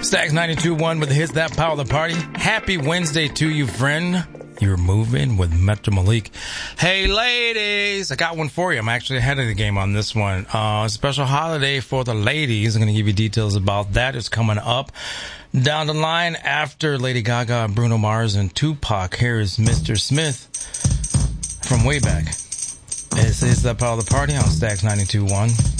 Stacks 92.1 with the hits that power the party. Happy Wednesday to you, friend. You're moving with Metro Malik. Hey, ladies, I got one for you. I'm actually ahead of the game on this one. A special holiday for the ladies. I'm going to give you details about that. It's coming up down the line after Lady Gaga, Bruno Mars, and Tupac. Here is Mr. Smith from way back. This is the power of the party on Stacks 92.1.